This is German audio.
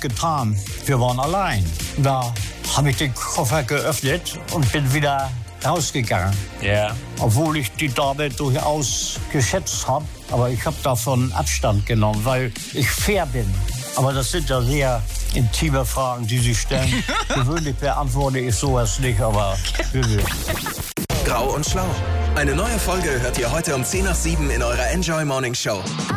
getan. Wir waren allein. Da habe ich den Koffer geöffnet und bin wieder rausgegangen. Ja. Obwohl ich die Dame durchaus geschätzt habe. Aber ich habe davon Abstand genommen, weil ich fair bin. Aber das sind ja sehr intime Fragen, die Sie stellen. Gewöhnlich beantworte ich sowas nicht, aber bitte. Grau und Schlau. Eine neue Folge hört ihr heute um 6:10 in eurer Enjoy Morning Show.